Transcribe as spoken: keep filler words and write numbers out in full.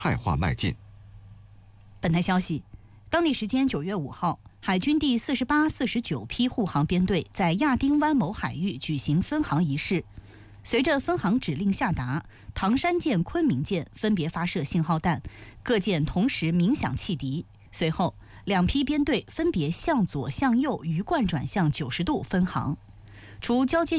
态化迈进。 本台消息，当地时间九月五号，海军第四十八、四十九批护航编队在亚丁湾某海域举行分航仪式。随着分航指令下达，唐山舰、昆明舰分别发射信号弹，各舰同时鸣响汽笛。随后，两批编队分别向左、向右鱼贯转向九十度分航。除交接